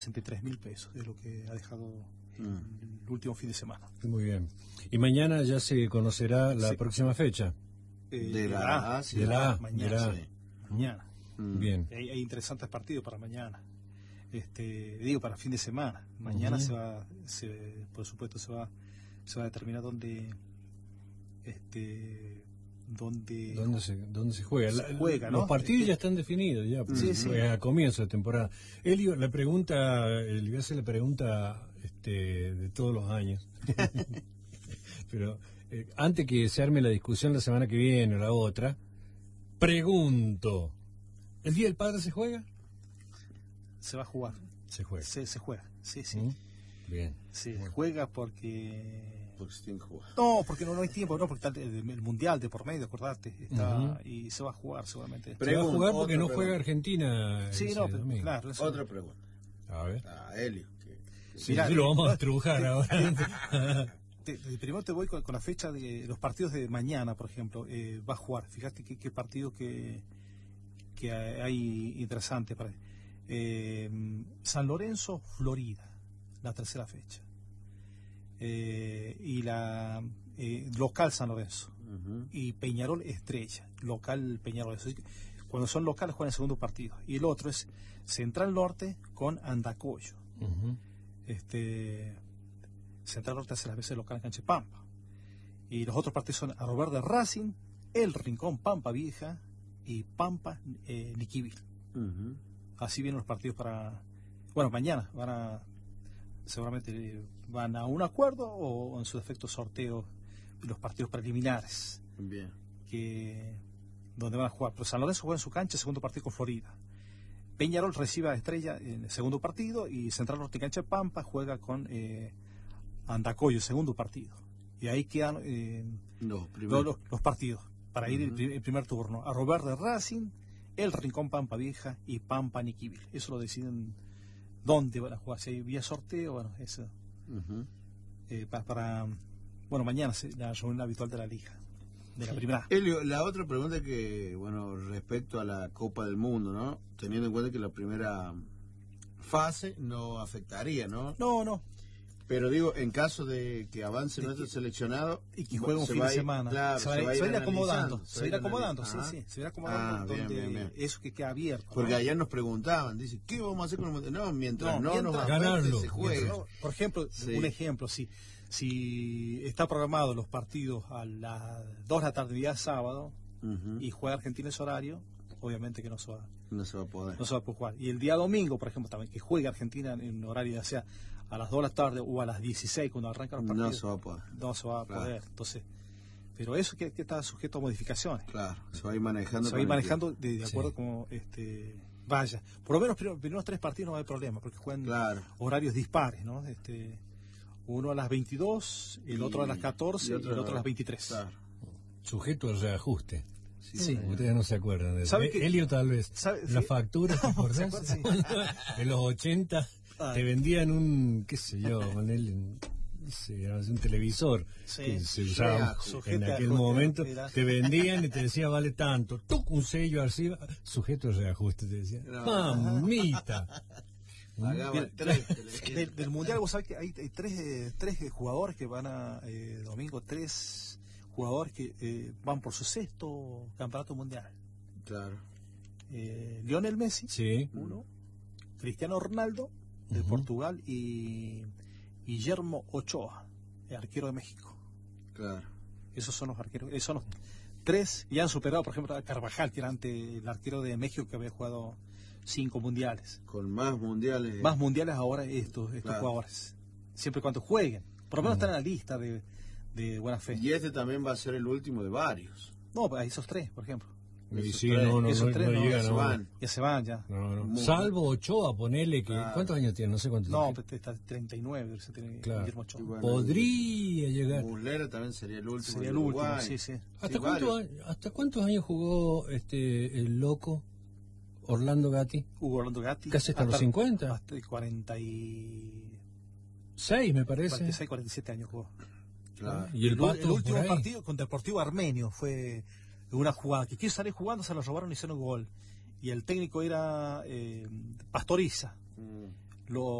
63.000 pesos, es lo que ha dejado el último fin de semana. Muy bien. Y mañana ya se conocerá la próxima fecha. De la A. Mañana. Sí. Mañana. Bien. Hay interesantes partidos para mañana. Para fin de semana. Mañana por supuesto se va a determinar dónde se juega. Se juega, ¿no? Los partidos ya están definidos ya, a comienzo de temporada. Elio, le voy a hacer la pregunta de todos los años. Pero antes que se arme la discusión la semana que viene o la otra, pregunto, ¿el Día del Padre se juega? Se va a jugar. Se juega. Se juega, sí. Bien. Se juega porque se tiene que jugar. No, porque no hay tiempo, no, porque está el Mundial de por medio, acordate, y se va a jugar seguramente. Se va a jugar porque no juega Argentina. Sí, no, pero, claro. Otra pregunta. A ver. A Helio. Mirá, lo vamos a estrujar ahora. Primero te voy con la fecha de los partidos de mañana, por ejemplo. Va a jugar. Fíjate qué partido que hay interesante para San Lorenzo, Florida, la tercera fecha. Y la local San Lorenzo. Y Peñarol Estrella, local Peñarol. Cuando son locales juegan el segundo partido. Y el otro es Central Norte con Andacollo. Central Norte hace las veces local en Cancha Pampa. Y los otros partidos son Arroyo Verde Racing, El Rincón Pampa Vieja y Pampa Niquivil. Así vienen los partidos para... Bueno, mañana seguramente van a un acuerdo o en su defecto sorteo los partidos preliminares. Bien. Donde van a jugar. Pero San Lorenzo juega en su cancha, segundo partido con Florida. Peñarol recibe a Estrella en el segundo partido y Central Norte Cancha de Pampa juega con Andacollo, segundo partido. Y ahí quedan los partidos para ir el primer turno. Arroyo Verde Racing, El Rincón Pampa Vieja y Pampa Niquivil. Eso lo deciden dónde van a jugar. Si hay vía sorteo, bueno, eso. Mañana la reunión habitual de la liga. De la primera. Helio, la otra pregunta respecto a la Copa del Mundo, ¿no? Teniendo en cuenta que la primera fase no afectaría, ¿no? No. Pero digo, en caso de que avance nuestro seleccionado y que juegue un fin de semana, claro, se va a ir acomodando. Se va a ir acomodando, Bien. Eso que queda abierto. Porque ayer nos preguntaban, dice, ¿qué vamos a hacer con el... No, mientras nos ganarlo, se juegue. Por ejemplo, un ejemplo, si está programado los partidos a las 2 de la tarde día sábado y juega Argentina ese horario, obviamente que no se va a poder jugar. Y el día domingo, por ejemplo, también que juegue Argentina en horario ya sea a las 2 de la tarde o a las 16 cuando arrancan los partidos, no se va a poder. Entonces, pero eso que está sujeto a modificaciones. Claro, se va a ir manejando. Se va a ir manejando de acuerdo como vaya. Por lo menos los primeros 3 partidos no hay problema, porque juegan horarios dispares, ¿no? Uno a las 22, el otro a las 14 y el otro a las 23. Claro. Sujeto al reajuste. Sí. Ustedes no se acuerdan de eso. Helio tal vez. La factura, ¿te acordás? En los 80 te vendían un, qué sé yo, con él, un televisor que se usaba en aquel momento. Te vendían y te decía vale tanto. Un sello así, sujeto al reajuste, te decía. Mamita. Del Mundial, vos sabés que hay tres jugadores que van a domingo, 3 jugadores que van por su 6º campeonato mundial. Claro. Lionel Messi, uno, Cristiano Ronaldo de Portugal y Guillermo Ochoa, el arquero de México. Claro. Esos son los arqueros, esos son los 3 y han superado, por ejemplo, a Carvajal, que era el arquero de México que había jugado 5 mundiales. Con más mundiales. Más mundiales ahora estos jugadores. Siempre y cuando jueguen. Por lo menos están en la lista de buena fe. Y también va a ser el último de varios. No, esos 3, por ejemplo. Esos tres ya se van ya. No. Salvo Ochoa, ponele que... ¿Cuántos años tiene? No sé cuántos. No, está 39, Guillermo Ochoa. Bueno, podría llegar. Muslera también sería el último. Sería el último, sí. ¿Hasta cuántos años jugó el loco Orlando Gatti? Orlando Gatti. Casi hasta los 50. Hasta el 46, me parece. 46, 47 años jugó. Claro. Y el último partido con Deportivo Armenio fue una jugada que quiso salir jugando, se lo robaron y hicieron gol. Y el técnico era Pastoriza. lo